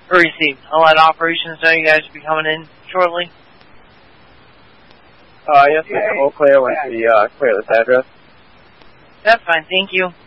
Received. I'll let operations know you guys will be coming in shortly. Yes, we'll clear once we clear this address. That's fine, thank you.